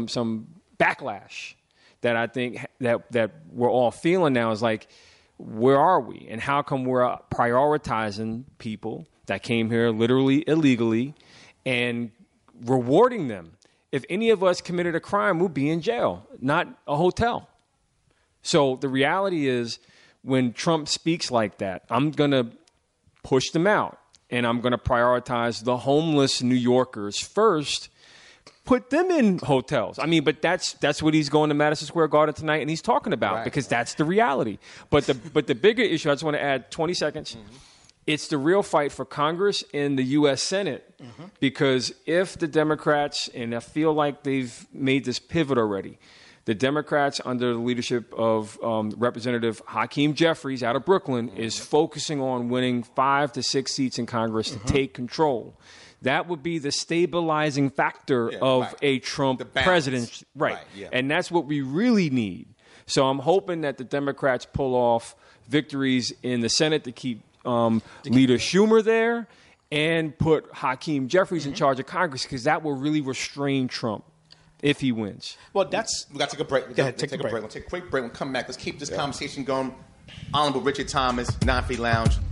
some backlash that I think that we're all feeling now is like, where are we? And how come we're prioritizing people that came here literally illegally and rewarding them? If any of us committed a crime, we'd be in jail, not a hotel. So the reality is, when Trump speaks like that, I'm going to push them out, and I'm going to prioritize the homeless New Yorkers first, put them in hotels. I mean, but that's what he's going to Madison Square Garden tonight, and he's talking about, right, because that's the reality. But the bigger issue, I just want to add 20 seconds. Mm-hmm. It's the real fight for Congress and the U.S. Senate, mm-hmm, because if the Democrats, and I feel like they've made this pivot already, the Democrats under the leadership of Representative Hakeem Jeffries out of Brooklyn, mm-hmm, is focusing on winning 5 to 6 seats in Congress, mm-hmm, to take control. That would be the stabilizing factor of, right, a Trump presidency. Right. Yeah. And that's what we really need. So I'm hoping that the Democrats pull off victories in the Senate to keep Leader Schumer there and put Hakeem Jeffries, mm-hmm, in charge of Congress, because that will really restrain Trump if he wins. Well, we got to take a break. We'll take a break. We'll take a quick break. We'll come back. Let's keep this conversation going. Honorable Richard Thomas, 9 Feet Lounge.